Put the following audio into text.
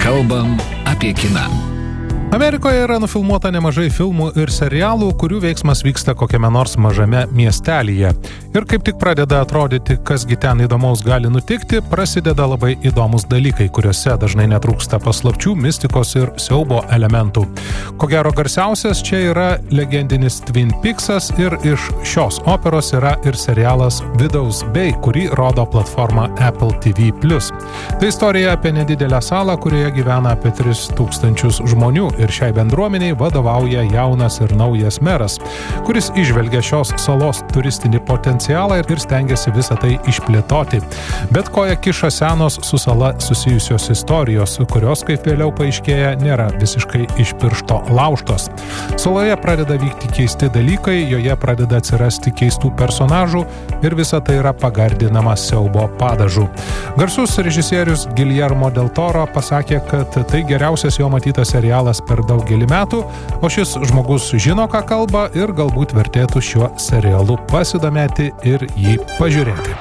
Kalbam apie kiną. Amerikoje yra nufilmuota nemažai filmų ir serialų, kurių veiksmas vyksta kokiame nors mažame miestelyje. Ir kaip tik pradeda atrodyti, kasgi ten įdomaus gali nutikti, prasideda labai įdomus dalykai, kuriuose dažnai netrūksta paslapčių, mistikos ir siaubo elementų. Ko gero garsiausias čia yra legendinis Twin Peaksas ir iš šios operos yra ir serialas Widow's Bay, kurį rodo platforma Apple TV+. Tai istorija apie nedidelę salą, kurioje gyvena apie 3000 žmonių ir šiai bendruomeniai vadovauja jaunas ir naujas meras, kuris įžvelgia šios salos turistinį potencialą ir stengiasi visą tai išplėtoti. Bet koja kiša senos su sala susijusios istorijos, kurios, kaip vėliau paaiškėja, nėra visiškai iš piršto laužtos. Saloje pradeda vykti keisti dalykai, joje pradeda atsirasti keistų personažų ir visa tai yra pagardinama siaubo padažu. Garsus režisierius Guillermo del Toro pasakė, kad tai geriausias jo matytas serialas per daugelį metų, o šis žmogus žino, ką kalba ir galbūt vertėtų šiuo serialu pasidomėti ir jį pažiūrėti.